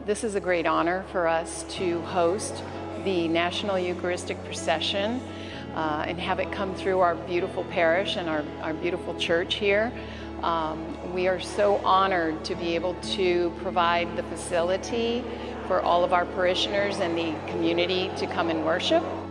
This is a great honor for us to host the National Eucharistic Procession and have it come through our beautiful parish and our beautiful church here. We are so honored to be able to provide the facility for all of our parishioners and the community to come and worship.